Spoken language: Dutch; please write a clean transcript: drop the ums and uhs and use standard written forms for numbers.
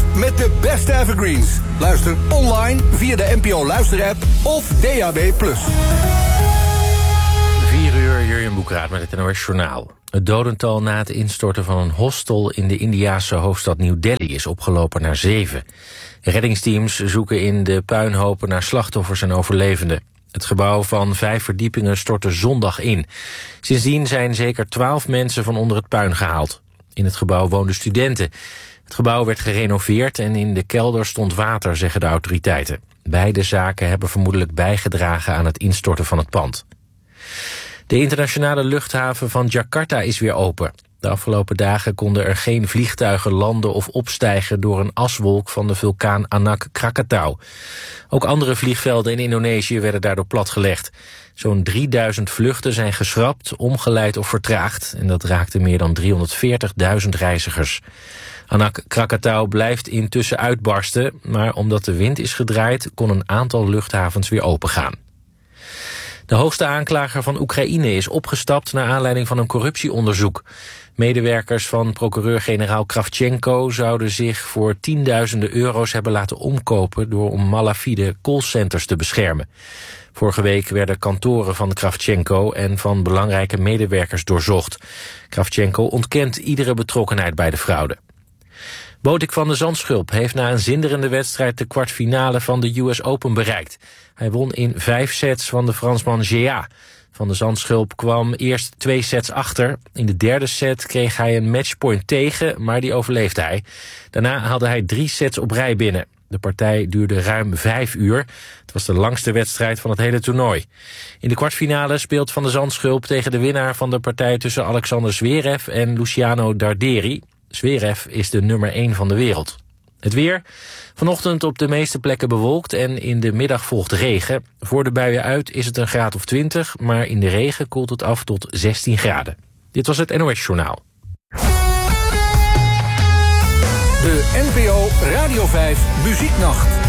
met de beste evergreens. Luister online via de NPO Luisterapp of DAB+. 4 uur, Jurjen Boekraat met het NOS Journaal. Het dodental na het instorten van een hostel in de Indiase hoofdstad New Delhi is opgelopen naar 7. Reddingsteams zoeken in de puinhopen naar slachtoffers en overlevenden. Het gebouw van 5 verdiepingen stortte zondag in. Sindsdien zijn zeker 12 mensen van onder het puin gehaald. In het gebouw woonden studenten. Het gebouw werd gerenoveerd en in de kelder stond water, zeggen de autoriteiten. Beide zaken hebben vermoedelijk bijgedragen aan het instorten van het pand. De internationale luchthaven van Jakarta is weer open. De afgelopen dagen konden er geen vliegtuigen landen of opstijgen door een aswolk van de vulkaan Anak Krakatau. Ook andere vliegvelden in Indonesië werden daardoor platgelegd. Zo'n 3000 vluchten zijn geschrapt, omgeleid of vertraagd en dat raakte meer dan 340.000 reizigers. Anak Krakatau blijft intussen uitbarsten, maar omdat de wind is gedraaid kon een aantal luchthavens weer opengaan. De hoogste aanklager van Oekraïne is opgestapt naar aanleiding van een corruptieonderzoek. Medewerkers van procureur-generaal Kravchenko zouden zich voor tienduizenden euro's hebben laten omkopen door om malafide callcenters te beschermen. Vorige week werden kantoren van Kravchenko en van belangrijke medewerkers doorzocht. Kravchenko ontkent iedere betrokkenheid bij de fraude. Botik van de Zandschulp heeft na een zinderende wedstrijd de kwartfinale van de US Open bereikt. Hij won in 5 sets van de Fransman Géa. Van de Zandschulp kwam eerst 2 sets achter. In de derde set kreeg hij een matchpoint tegen, maar die overleefde hij. Daarna haalde hij 3 sets op rij binnen. De partij duurde ruim 5 uur. Het was de langste wedstrijd van het hele toernooi. In de kwartfinale speelt Van de Zandschulp tegen de winnaar van de partij tussen Alexander Zverev en Luciano Darderi. Zverev is de nummer 1 van de wereld. Het weer. Vanochtend op de meeste plekken bewolkt en in de middag volgt regen. Voor de buien uit is het een graad of 20, maar in de regen koelt het af tot 16 graden. Dit was het NOS Journaal. De NPO Radio 5 Muzieknacht.